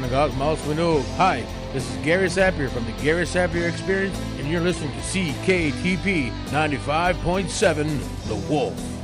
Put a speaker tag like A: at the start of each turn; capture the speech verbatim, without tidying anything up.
A: Synagogue Mouse Window. Hi, this is Gary Sapir from the Gary Sapir Experience, and you're listening to C K T P ninety-five point seven, The Wolf.